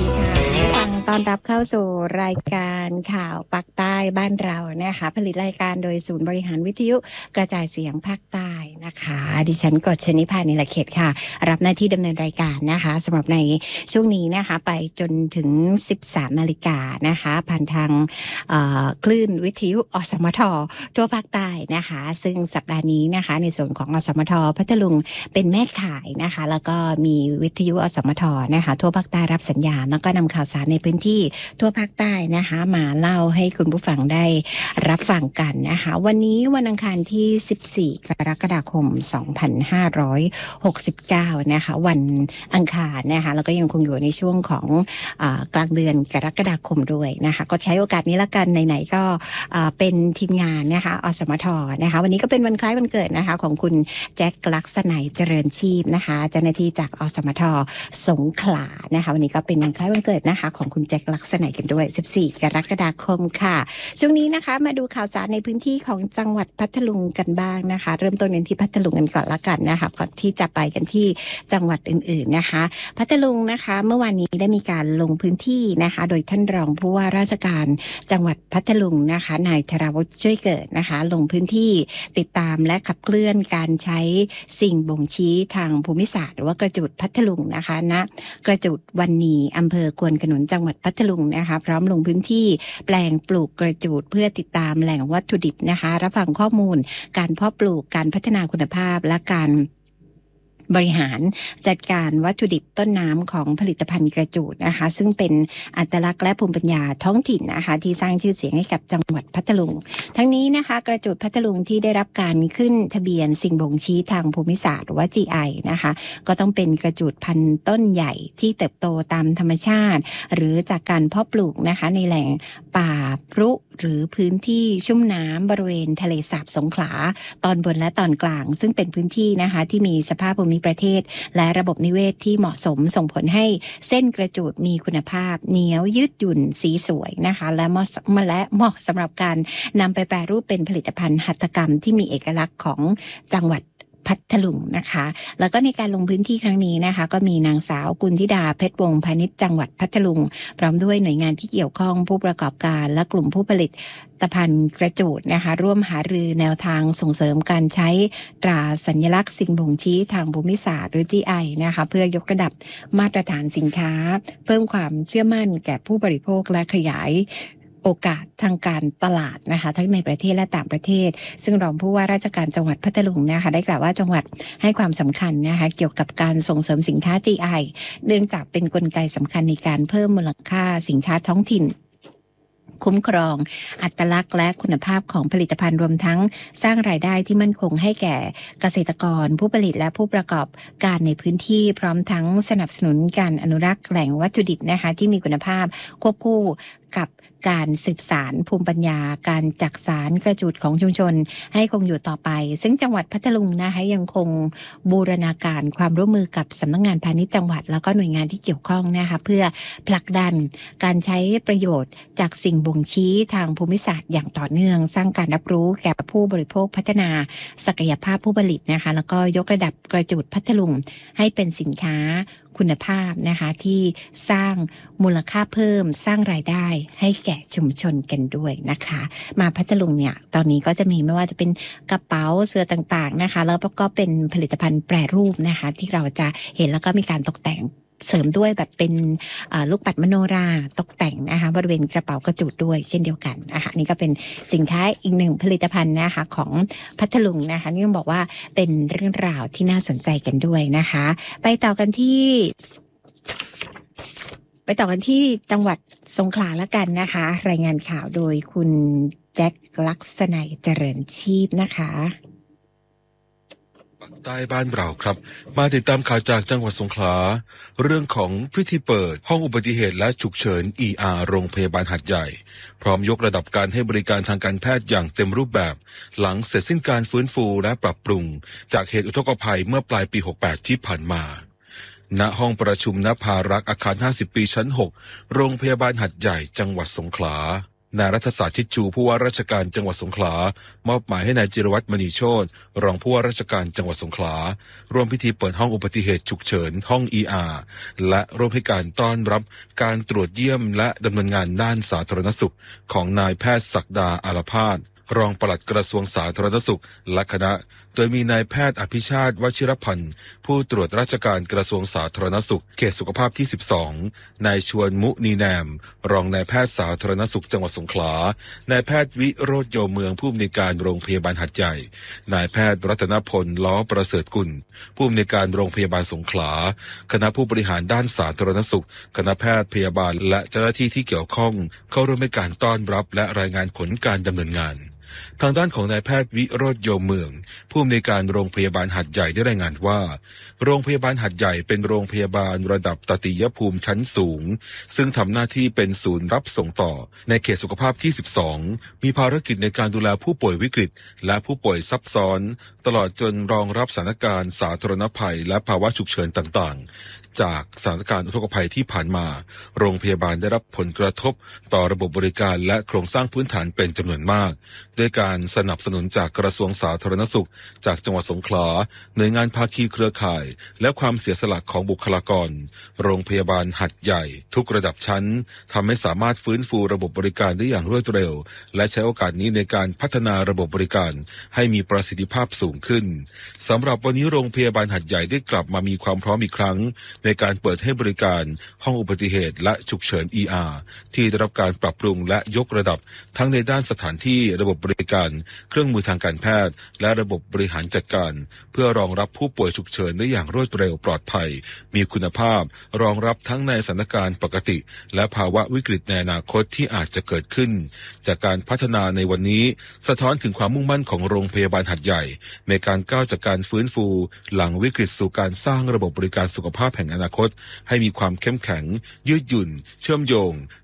ดีค่ะฟังต้อนรับเข้าสู่รายการข่าวภาคใต้บ้านเรานะคะผลิตรายการโดยศูนย์บริหารวิทยุกระจายเสียงภาคใต้นะคะดิฉันกฤษณิพานิลเขตค่ะรับหน้าที่ดำเนินรายการนะคะสำหรับในช่วงนี้นะคะไปจนถึง 13 นาฬิกานะคะผ่านทางคลื่นวิทยุอสมททั่วภาคใต้นะคะซึ่งสัปดาห์นี้นะคะในส่วนของอสมทพัทลุงเป็นแม่ข่ายนะคะแล้วก็มีวิทยุอสมทนะคะทั่วภาคใต้รับสัญญาณแล้วก็นำข่าวสารในพื้นที่ทั่วภาคใต้นะคะมาเล่าให้คุณผู้ฟังได้รับฟังกันนะคะวันนี้วันอังคารที่14กรกฎาคม2569นะคะวันอังคารนะคะแล้วก็ยังคงอยู่ในช่วงของกลางเดือนกรกฎาคมด้วยนะคะก็ใช้โอกาสนี้ละกันไหนๆก็เป็นทีมงานนะคะอสมทนะคะวันนี้ก็เป็นวันคล้ายวันเกิดนะคะของคุณแจ็คลักษณัยเจริญชีพนะคะเจ้าหน้าที่จากอสมทสงขลานะคะวันนี้ก็เป็นวันคล้ายวันเกิดนะคะของคุณแจ็คลักษณัยกันด้วย14กรกฎาคมค่ะช่วงนี้นะคะมาดูข่าวสารในพื้นที่ของจังหวัดพัทลุงกันบ้างนะคะเริ่มต้นกันที่พัทลุงกันก่อนละกันนะคะก่อนที่จะไปกันที่จังหวัดอื่นๆนะคะพัทลุงนะคะเมื่อวานนี้ได้มีการลงพื้นที่นะคะโดยท่านรองผู้ว่าราชการจังหวัดพัทลุงนะคะนายธราวุฒิช่วยเกิดนะคะลงพื้นที่ติดตามและขับเคลื่อนการใช้สิ่งบ่งชี้ทางภูมิศาสตร์หรือว่ากระจุดพัทลุงนะคะณกระจุดวันนีอำเภอควนขนุนจังหวัดพัทลุงนะคะพร้อมลงพื้นที่แปลงปลูกกระจูดเพื่อติดตามแหล่งวัตถุดิบนะคะรับฟังข้อมูลการเพาะปลูกการพัฒนาคุณภาพและการบริหารจัดการวัตถุดิบต้นน้ำของผลิตภัณฑ์กระจูดนะคะซึ่งเป็นอัตลักษณ์และภูมิปัญญาท้องถิ่นนะคะที่สร้างชื่อเสียงให้กับจังหวัดพัทลุงทั้งนี้นะคะกระจูดพัทลุงที่ได้รับการขึ้นทะเบียนสิ่งบ่งชี้ทางภูมิศาสตร์หรือว่า GI นะคะก็ต้องเป็นกระจูดพันธุ์ต้นใหญ่ที่เติบโตตามธรรมชาติหรือจากการเพาะปลูกนะคะในแหล่งป่าพรุหรือพื้นที่ชุ่มน้ำบริเวณทะเลสาบสงขลาตอนบนและตอนกลางซึ่งเป็นพื้นที่นะคะที่มีสภาพภูมิประเทศและระบบนิเวศที่เหมาะสมส่งผลให้เส้นกระจูดมีคุณภาพเหนียวยืดหยุ่นสีสวยนะคะและเหมาะสำหรับการนำไปแปรรูปเป็นผลิตภัณฑ์หัตถกรรมที่มีเอกลักษณ์ของจังหวัดพัทลุงนะคะแล้วก็ในการลงพื้นที่ครั้งนี้นะคะก็มีนางสาวกุลธิดาเพชรวงศ์พาณิชย์จังหวัดพัทลุงพร้อมด้วยหน่วยงานที่เกี่ยวข้องผู้ประกอบการและกลุ่มผู้ผลิตภัณฑ์กระจูดนะคะร่วมหารือแนวทางส่งเสริมการใช้ตราสัญลักษณ์สิ่งบ่งชี้ทางภูมิศาสตร์หรือ GI นะคะเพื่อยกระดับมาตรฐานสินค้าเพิ่มความเชื่อมั่นแก่ผู้บริโภคและขยายโอกาสทางการตลาดนะคะทั้งในประเทศและต่างประเทศซึ่งรองผู้ว่าราชการจังหวัดพัทลุงนะคะได้กล่าวว่าจังหวัดให้ความสำคัญนะคะเกี่ยวกับการส่งเสริมสินค้า GI เนื่องจากเป็นกลไกสำคัญในการเพิ่มมูลค่าสินค้าท้องถิ่นคุ้มครองอัตลักษณ์และคุณภาพของผลิตภัณฑ์รวมทั้งสร้างรายได้ที่มั่นคงให้แก่เกษตรกรผู้ผลิตและผู้ประกอบการในพื้นที่พร้อมทั้งสนับสนุนการอนุรักษ์แหล่งวัตถุดิบนะคะที่มีคุณภาพควบคู่กับการสืบสานภูมิปัญญาการจักสานกระจูดของชุมชนให้คงอยู่ต่อไปซึ่งจังหวัดพัทลุงนะคะยังคงบูรณาการความร่วมมือกับสำนักงานพาณิชย์จังหวัดแล้วก็หน่วยงานที่เกี่ยวข้องนะคะเพื่อผลักดันการใช้ประโยชน์จากสิ่งบ่งชี้ทางภูมิศาสตร์อย่างต่อเนื่องสร้างการรับรู้แก่ผู้บริโภคพัฒนาศักยภาพผู้ผลิตนะคะแล้วก็ยกระดับกระจูดพัทลุงให้เป็นสินค้าคุณภาพนะคะที่สร้างมูลค่าเพิ่มสร้างรายได้ให้แก่ชุมชนกันด้วยนะคะมาพัทลุงเนี่ยตอนนี้ก็จะมีไม่ว่าจะเป็นกระเป๋าเสื้อต่างๆนะคะแล้วก็เป็นผลิตภัณฑ์แปรรูปนะคะที่เราจะเห็นแล้วก็มีการตกแต่งเสริมด้วยแบบเป็นลูกปัดมโนราตกแต่งนะคะบริเวณกระเป๋ากระจุดด้วยเช่นเดียวกันนะคะนี่ก็เป็นสินค้าอีกหนึ่งผลิตภัณฑ์นะคะของพัทลุงนะคะนี่ต้องบอกว่าเป็นเรื่องราวที่น่าสนใจกันด้วยนะคะไปต่อกันที่จังหวัดสงขลาละกันนะคะรายงานข่าวโดยคุณแจ็คลักษณัยเจริญชีพนะคะภาคใต้บ้านเราครับมาติดตามข่าวจากจังหวัดสงขลาเรื่องของพิธีเปิดห้องอุบัติเหตุและฉุกเฉิน ER โรงพยาบาลหาดใหญ่พร้อมยกระดับการให้บริการทางการแพทย์อย่างเต็มรูปแบบหลังเสร็จสิ้นการฟื้นฟูและปรับปรุงจากเหตุอุทกภัยเมื่อปลายปี 68 ที่ผ่านมาณห้องประชุมนภารักษ์อาคาร 50 ปีชั้น 6 โรงพยาบาลหาดใหญ่จังหวัดสงขลานายรัฐศาสตร์ชิดชูผู้ว่าราชการจังหวัดสงขลามอบหมายให้นายจิรวัตรมณีโชติรองผู้ว่าราชการจังหวัดสงขลาร่วมพิธีเปิดห้องอุบัติเหตุฉุกเฉินห้อง ER และร่วมให้การต้อนรับการตรวจเยี่ยมและดำเนินงานด้านสาธารณสุขของนายแพทย์ศักดาอาลพาสรองปลัดกระทรวงสาธารณสุขและคณะโดยมีนายแพทย์อภิชาติวชิรพันธ์ผู้ตรวจราชการกระทรวงสาธารณสุขเขตสุขภาพที่ 12นายชวนมุนีแนมรองนายแพทย์สาธารณสุขจังหวัดสงขลานายแพทย์วิโรจน์โยเมืองผู้อำนวยการโรงพยาบาลหาดใหญ่นายแพทย์รัตนพลล้อประเสริฐกุลผู้อำนวยการโรงพยาบาลสงขลาคณะผู้บริหารด้านสาธารณสุขคณะแพทย์พยาบาลและเจ้าหน้าที่ที่เกี่ยวข้องเข้าร่วมในการต้อนรับและรายงานผลการดำเนินงานทางด้านของนายแพทย์วิโรจน์โยมเมืองผู้อำนวยการโรงพยาบาลหาดใหญ่ได้รายงานว่าโรงพยาบาลหาดใหญ่เป็นโรงพยาบาลระดับตติยภูมิชั้นสูงซึ่งทำหน้าที่เป็นศูนย์รับส่งต่อในเขตสุขภาพที่ 12มีภารกิจในการดูแลผู้ป่วยวิกฤตและผู้ป่วยซับซ้อนตลอดจนรองรับสถานการณ์สาธารณภัยและภาวะฉุกเฉินต่างๆจากสถานการณ์อุทกภัยที่ผ่านมาโรงพยาบาลได้รับผลกระทบต่อระบบบริการและโครงสร้างพื้นฐานเป็นจำนวนมากด้วยการสนับสนุนจากกระทรวงสาธารณสุขจากจังหวัดสงขลาหน่วยงานภาคีเครือข่ายและความเสียสละของบุคลากรโรงพยาบาลหัดใหญ่ทุกระดับชั้นทำให้สามารถฟื้นฟูระบบบริการได้อย่างรวดเร็วและใช้โอกาสนี้ในการพัฒนาระบบบริการให้มีประสิทธิภาพสูงขึ้นสำหรับวันนี้โรงพยาบาลหัดใหญ่ได้กลับมามีความพร้อมอีกครั้งในการเปิดให้บริการห้องอุบัติเหตุและฉุกเฉิน ER ที่ได้รับการปรับปรุงและยกระดับทั้งในด้านสถานที่ระบบบริการเครื่องมือทางการแพทย์และระบบบริหารจัดการเพื่อรองรับผู้ป่วยฉุกเฉินได้อย่างรวดเร็วปลอดภัยมีคุณภาพรองรับทั้งในสถานการณ์ปกติและภาวะวิกฤตในอนาคตที่อาจจะเกิดขึ้นจากการพัฒนาในวันนี้สะท้อนถึงความมุ่งมั่นของโรงพยาบาลหัดใหญ่ในการก้าวจากการฟื้นฟูหลังวิกฤตสู่การสร้างระบบบริการสุขภาพแห่งอนาคตให้มีความเข้มแข็งยืดหยุ่นเชื่อมโยง